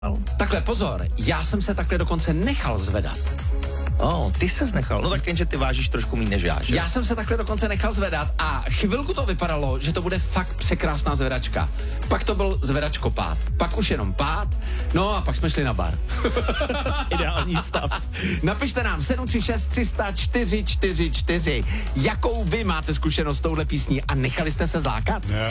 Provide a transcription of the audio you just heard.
Takhle pozor, já jsem se takhle dokonce nechal zvedat. Ty ses nechal. No tak jenže ty vážíš trošku méně než já, že? Já jsem se takhle dokonce nechal zvedat a chvilku to vypadalo, že to bude fakt překrásná zvedačka. Pak to byl zvedačkopád, pak už jenom pád, no a pak jsme šli na bar. Ideální stav. Napište nám 736 300 444, jakou vy máte zkušenost s touhle písní a nechali jste se zlákat?